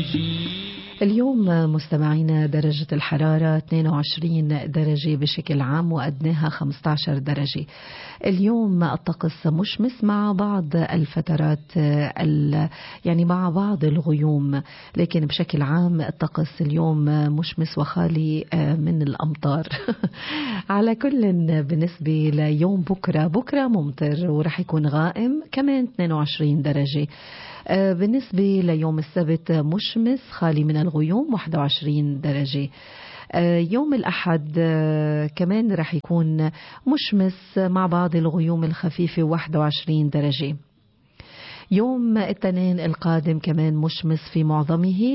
اليوم مستمعينا درجة الحرارة 22 درجة بشكل عام وأدناها 15 درجة. اليوم الطقس مشمس مع بعض الفترات يعني مع بعض الغيوم، لكن بشكل عام الطقس اليوم مشمس وخالي من الأمطار. على كل بالنسبة ليوم بكرة ممطر ورح يكون غائم كمان 22 درجة. بالنسبة ليوم السبت مشمس خالي من الغيوم 21 درجة. يوم الأحد كمان رح يكون مشمس مع بعض الغيوم الخفيفة 21 درجة. يوم الاثنين القادم كمان مشمس في معظمه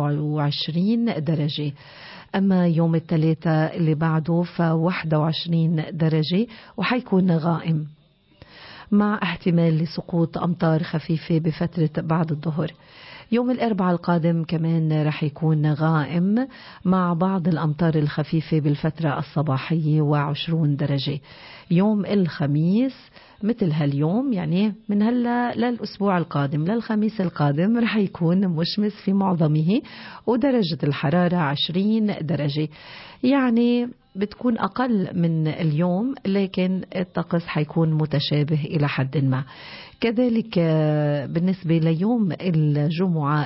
23 درجة. أما يوم الثلاثاء اللي بعده ف21 درجة وحيكون غائم مع احتمال لسقوط أمطار خفيفة بفترة بعد الظهر. يوم الأربعاء القادم كمان رح يكون غائم مع بعض الأمطار الخفيفة بالفترة الصباحية 20 درجة. يوم الخميس مثل هاليوم يعني من هلا للأسبوع القادم للخميس القادم رح يكون مشمس في معظمه ودرجة الحرارة 20 درجة، يعني بتكون أقل من اليوم لكن الطقس حيكون متشابه إلى حد ما. كذلك بالنسبة ليوم الجمعة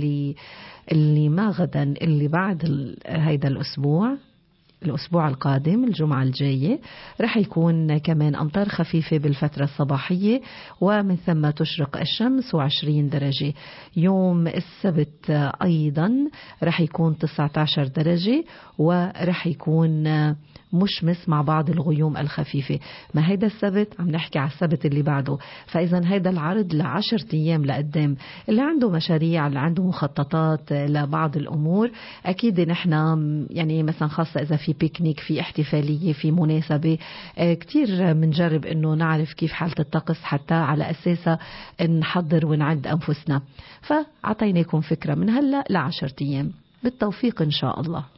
اللي ما غدا اللي بعد هيدا الأسبوع القادم الجمعة الجاية رح يكون كمان أمطار خفيفة بالفترة الصباحية ومن ثم تشرق الشمس 20 درجة. يوم السبت أيضا رح يكون 19 درجة ورح يكون مشمس مع بعض الغيوم الخفيفة. ما هيدا السبت عم نحكي على السبت اللي بعده، فإذا هيدا العرض ل10 أيام لقدام. اللي عنده مشاريع اللي عنده مخططات لبعض الأمور أكيد نحن يعني مثلا خاصة إذا في بيكنيك في احتفالية في مناسبة كتير منجرب إنه نعرف كيف حالة الطقس حتى على أساسها نحضر ونعد أنفسنا. فعطيناكم فكرة من هلأ ل10 أيام. بالتوفيق إن شاء الله.